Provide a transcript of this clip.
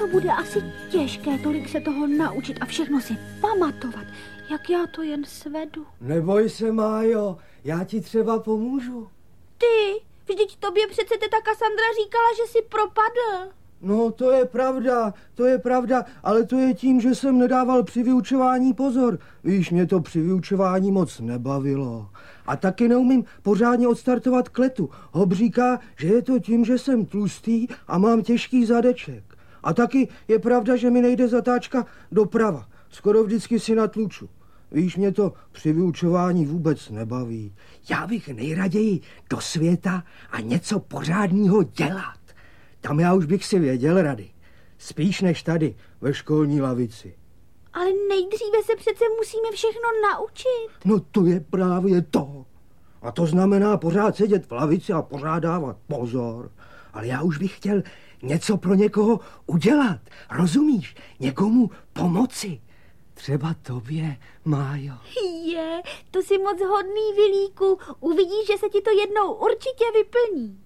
To bude asi těžké tolik se toho naučit a všechno si pamatovat, jak já to jen svedu. Neboj se, Májo, já ti třeba pomůžu. Ty, vždyť tobě přece teta Kassandra říkala, že jsi propadl. No, to je pravda, ale to je tím, že jsem nedával při vyučování pozor. Víš, mě to při vyučování moc nebavilo. A taky neumím pořádně odstartovat kletu. Hob říká, že je to tím, že jsem tlustý a mám těžký zadeček. A taky je pravda, že mi nejde zatáčka doprava. Skoro vždycky si natluču. Víš, mě to při vyučování vůbec nebaví. Já bych nejraději do světa a něco pořádného dělat. Tam já už bych si věděl rady. Spíš než tady, ve školní lavici. Ale nejdříve se přece musíme všechno naučit. No to je právě to. A to znamená pořád sedět v lavici a pořád dávat pozor. Ale já už bych chtěl něco pro někoho udělat. Rozumíš? Někomu pomoci. Třeba tobě, Májo. To jsi moc hodný, Vilíku. Uvidíš, že se ti to jednou určitě vyplní.